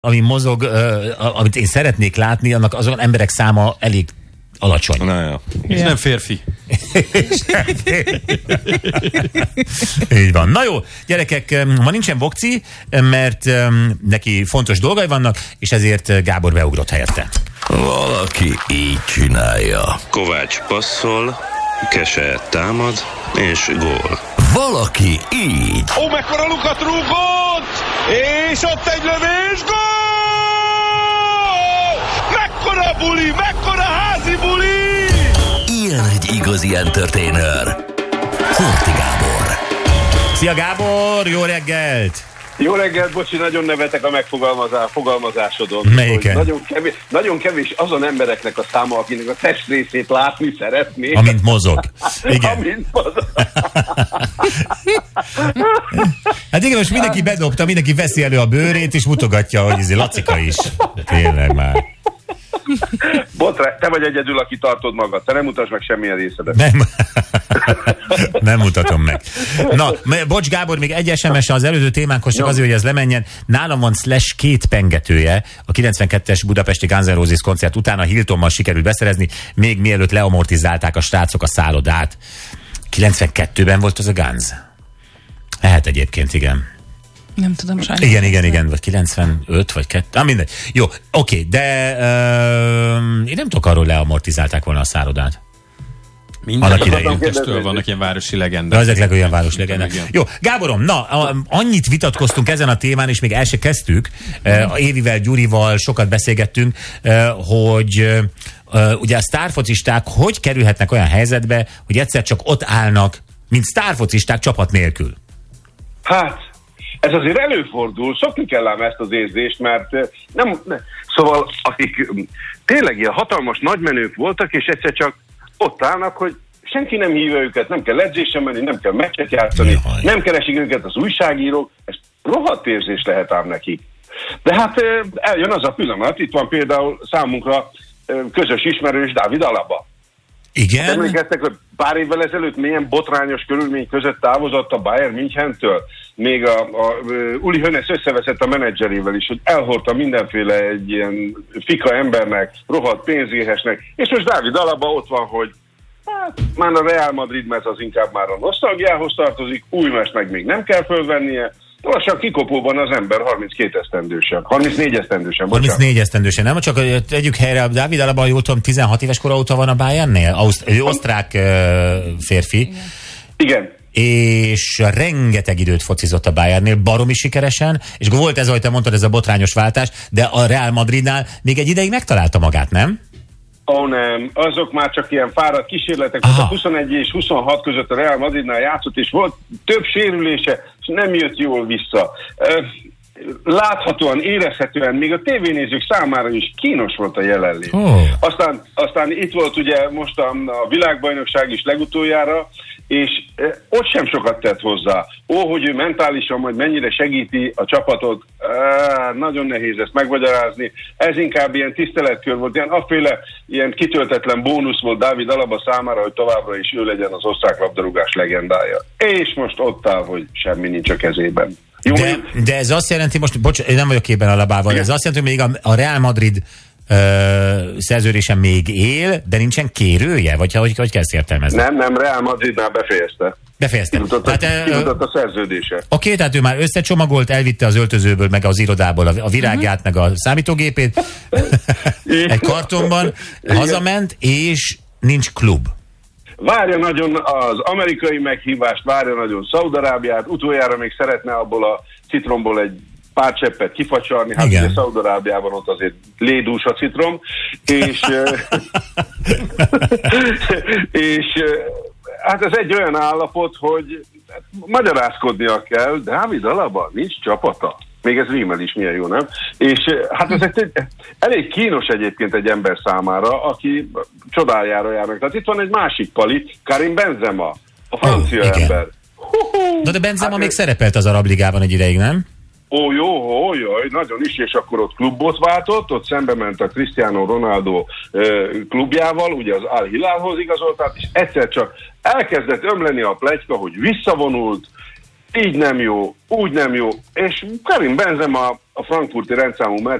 ami mozog, amit én szeretnék látni, annak azon emberek száma elég alacsony. Na jó. És nem férfi. Így van. Na jó, gyerekek, ma nincsen Vokci, mert neki fontos dolgai vannak, és ezért Gábor beugrott helyette. Valaki így csinálja. Kovács passzol, Kese támad, és gól. Valaki így. Ó, mekkora lukat rúgott! És ott egy lövés, gól! Mekkora buli, mekkora házi buli! Ilyen egy igazi entertainer. Horthy Gábor. Szia Gábor, jó reggelt! Jó reggelt, bocsi, nagyon nevetek a fogalmazásodon. Melyiken? Nagyon kevés azon embereknek a száma, akinek a testrészét látni szeretné. Amint mozog. Igen. Amint mozog. Hát igen, most mindenki bedobta, mindenki veszi elő a bőrét, és mutogatja, hogy ez Lacika is. Tényleg már. Botra, te vagy egyedül, aki tartod magad. Te nem mutasd meg semmilyen részedet. Nem mutatom meg. Na, bocs Gábor, még egy SMS az előző témánkhoz, csak azért, hogy ez lemenjen. Nálam van Slash 2 pengetője. A 92-es budapesti Guns N' Roses koncert után a Hiltonmal sikerült beszerezni, még mielőtt leamortizálták a srácok a szállodát. 92-ben volt az a Guns? Lehet egyébként, igen. Nem tudom sajnos. Igen, vagy 95, vagy 2, mindegy. Jó, oké, de én nem tudok arról leamortizálták volna a szállodát. Annak idején testől vannak ilyen városi legendák. Ezek olyan városi legendák. Jó, Gáborom, na, annyit vitatkoztunk ezen a témán, és még el se kezdtük. Évivel, Gyurival sokat beszélgettünk, hogy ugye a sztárfocisták hogy kerülhetnek olyan helyzetbe, hogy egyszer csak ott állnak, mint sztárfocisták csapat nélkül. Hát, ez azért előfordul, szokni kell ám ezt az érzést, mert szóval akik tényleg ilyen hatalmas nagymenők voltak, és egyszer csak ott állnak, hogy senki nem hívja őket, nem kell edzésen menni, nem kell meccset játszani, nem keresik őket az újságírók, ez rohadt érzés lehet ám nekik. De hát eljön az a pillanat, itt van például számunkra közös ismerős Dávid Alaba. Igen? Emlékeztek, hogy pár évvel ezelőtt milyen botrányos körülmény között távozott a Bayern Münchentől? Még a Uli Hoeneß összeveszett a menedzserével is, hogy elhordta mindenféle egy ilyen fika embernek, rohadt pénzéhesnek, és most Dávid Alaba ott van, hogy hát már a Real Madrid mez az inkább már a nosztalgiához tartozik, új mest meg még nem kell fölvennie, lassan kikopóban az ember 32 esztendősen. 34 esztendősen, bocsánat. 34 esztendősen, nem? Csak tegyük helyre, Dávid Alaba, jól tudom, 16 éves kora óta van a Bayernnél? Ő osztrák férfi. Igen. És rengeteg időt focizott a Bayernnél, baromi sikeresen, és volt ez, ahogy te mondtad, ez a botrányos váltás, de a Real Madridnál még egy ideig megtalálta magát, nem? Ó, nem, azok már csak ilyen fáradt kísérletek, a 21 és 26 között a Real Madridnál játszott, és volt több sérülése, és nem jött jól vissza. Láthatóan, érezhetően, még a tévénézők számára is kínos volt a jelenlét. Aztán itt volt ugye most a világbajnokság is legutoljára, és ott sem sokat tett hozzá. Hogy ő mentálisan majd mennyire segíti a csapatot, nagyon nehéz ezt megmagyarázni. Ez inkább ilyen tiszteletkör volt, ilyen kitöltetlen bónusz volt Dávid Alaba számára, hogy továbbra is ő legyen az osztrák labdarúgás legendája. És most ott áll, hogy semmi nincs a kezében. De ez azt jelenti, most, bocs, én nem vagyok képben Alabával, ez azt jelenti, hogy még a Real Madrid szerződésen még él, de nincsen kérője? Vagy hogy kell ezt értelmezni? Nem, Real Madridnál befejezte. Kifutott a szerződése. Oké, tehát ő már összecsomagolt, elvitte az öltözőből, meg az irodából a virágját, meg a számítógépét egy kartonban, hazament, és nincs klub. Várja nagyon az amerikai meghívást, várja nagyon Szaúd-Arábiát, utoljára még szeretne abból a citromból egy pár cseppet kifacsarni, hát ugye Szaúd-Arábiában ott azért lédús a citrom, és hát ez egy olyan állapot, hogy magyarázkodnia kell, de Dávid Alaba nincs csapata. Még ez rímel is milyen jó, nem? És hát ez elég kínos egyébként egy ember számára, aki csodájára járnak. Tehát itt van egy másik pali, Karim Benzema, a francia ember. De Benzema még szerepelt az Arab Ligában egy ideig, nem? Nagyon is, és akkor ott klubot váltott, ott szembe ment a Cristiano Ronaldo klubjával, ugye az Al Hilalhoz igazolt, és egyszer csak elkezdett ömleni a pletyka, hogy visszavonult, így nem jó, úgy nem jó, és Karim Benzema a a frankfurti rendszámú